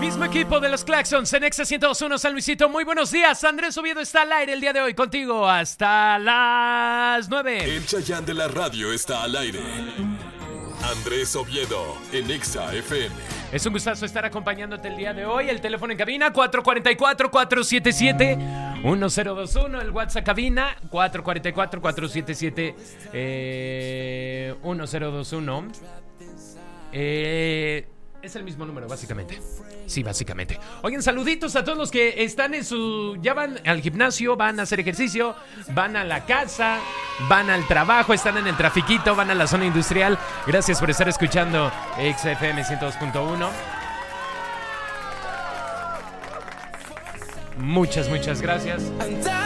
Mismo equipo de los Claxons en Exa 102.1 San Luisito. Muy buenos días. Andrés Oviedo está al aire el día de hoy contigo hasta las 9. El Chayán de la radio está al aire. Andrés Oviedo en Exa FM. Es un gustazo estar acompañándote el día de hoy. El teléfono en cabina 444-477-1021. El WhatsApp cabina 444-477-1021. Es el mismo número, básicamente. Sí, básicamente. Oigan, saluditos a todos los que están en su... Ya van al gimnasio, van a hacer ejercicio, van a la casa, van al trabajo, están en el trafiquito, van a la zona industrial. Gracias por estar escuchando XFM 102.1. Muchas gracias.